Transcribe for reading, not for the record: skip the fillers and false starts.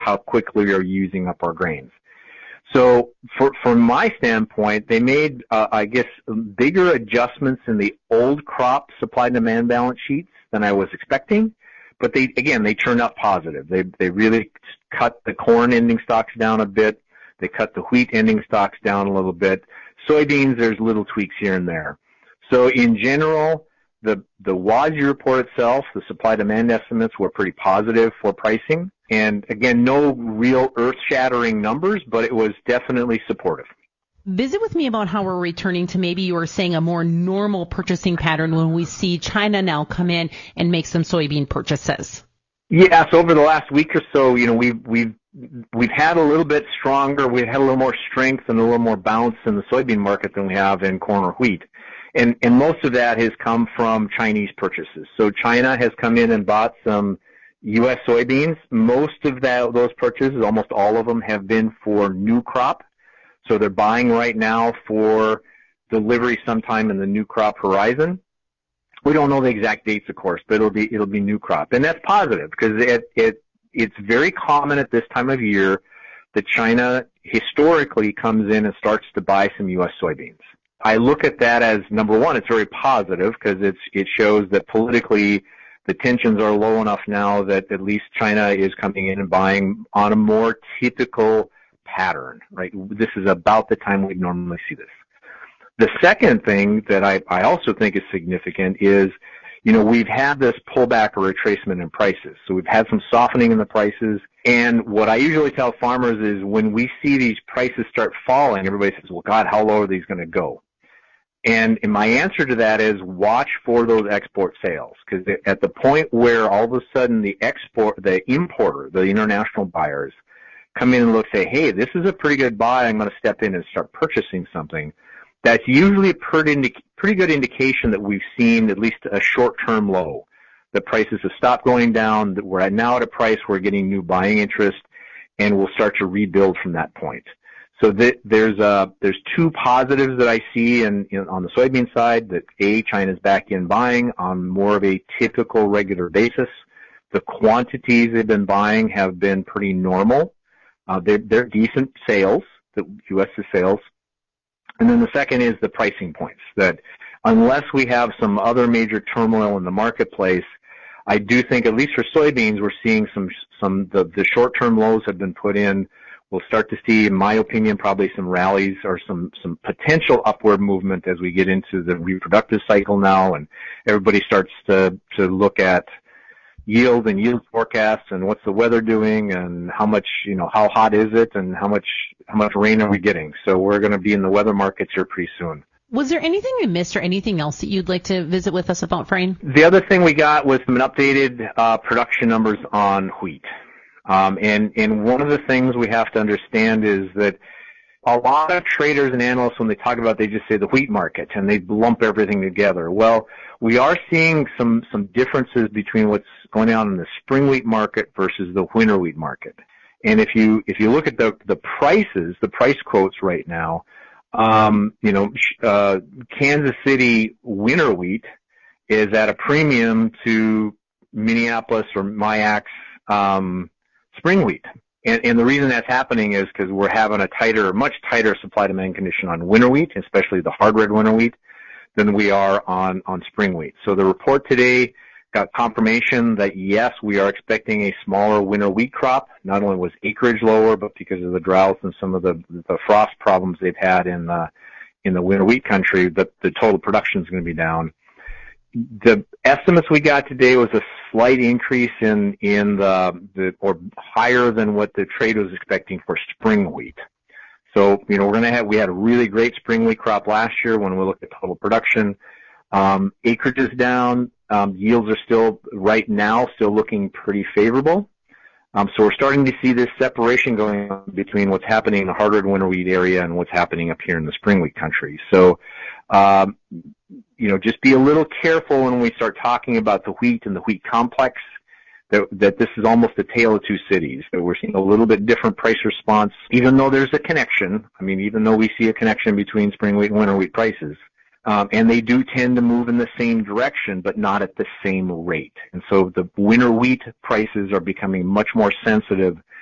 how quickly we are using up our grains. So from my standpoint, they made, I guess, bigger adjustments in the old crop supply and demand balance sheets than I was expecting. But they turned out positive. They really cut the corn ending stocks down a bit. They cut the wheat ending stocks down a little bit. Soybeans, there's little tweaks here and there. So in general, the WASDE report itself, the supply demand estimates were pretty positive for pricing. And again, no real earth-shattering numbers, but it was definitely supportive. Visit with me about how we're returning to, maybe you were saying, a more normal purchasing pattern when we see China now come in and make some soybean purchases. Yeah, so over the last week or so, we've had a little bit stronger, we've had a little more strength and a little more bounce in the soybean market than we have in corn or wheat. And most of that has come from Chinese purchases. So China has come in and bought some U.S. soybeans. Most of those purchases, almost all of them, have been for new crop. So they're buying right now for delivery sometime in the new crop horizon. We don't know the exact dates, of course, but it'll be new crop. And that's positive because it's very common at this time of year that China historically comes in and starts to buy some U.S. soybeans. I look at that as, number one, it's very positive because it shows that politically the tensions are low enough now that at least China is coming in and buying on a more typical pattern, right? This is about the time we'd normally see this. The second thing that I also think is significant is, we've had this pullback or retracement in prices. So we've had some softening in the prices. And what I usually tell farmers is when we see these prices start falling, everybody says, well, God, how low are these going to go? And my answer to that is watch for those export sales, because at the point where all of a sudden the importer, the international buyers, come in and look, say, hey, this is a pretty good buy, I'm going to step in and start purchasing something, that's usually a pretty good indication that we've seen at least a short-term low. The prices have stopped going down, that we're now at a price where we're getting new buying interest, and we'll start to rebuild from that point. So there's two positives that I see on the soybean side, that China's back in buying on more of a typical regular basis. The quantities they've been buying have been pretty normal. They're decent sales, the U.S. sales. And then the second is the pricing points, that unless we have some other major turmoil in the marketplace, I do think, at least for soybeans, we're seeing the short-term lows have been put in. We'll start to see, in my opinion, probably some rallies or some potential upward movement as we get into the reproductive cycle now, and everybody starts to look at yield and yield forecasts and what's the weather doing and how much, how hot is it and how much rain are we getting. So we're going to be in the weather markets here pretty soon. Was there anything I missed or anything else that you'd like to visit with us about, Frayne? The other thing we got was some updated production numbers on wheat. And one of the things we have to understand is that a lot of traders and analysts, when they talk about, they just say the wheat market and they lump everything together. Well, we are seeing some differences between what's going on in the spring wheat market versus the winter wheat market. And if you look at the prices, the price quotes right now, Kansas City winter wheat is at a premium to Minneapolis or MIAX spring wheat. And the reason that's happening is because we're having a much tighter supply-demand condition on winter wheat, especially the hard red winter wheat, than we are on spring wheat. So the report today got confirmation that, yes, we are expecting a smaller winter wheat crop. Not only was acreage lower, but because of the droughts and some of the frost problems they've had in the winter wheat country, the total production is going to be down. The estimates we got today was a slight increase in or higher than what the trade was expecting for spring wheat. So, we had a really great spring wheat crop last year when we look at total production. Acreage is down. Yields are still looking pretty favorable. So we're starting to see this separation going on between what's happening in the hard red winter wheat area and what's happening up here in the spring wheat country. So, just be a little careful when we start talking about the wheat and the wheat complex, that this is almost a tale of two cities, that we're seeing a little bit different price response, even though there's a connection. Even though we see a connection between spring wheat and winter wheat prices. And they do tend to move in the same direction, but not at the same rate. And so the winter wheat prices are becoming much more sensitive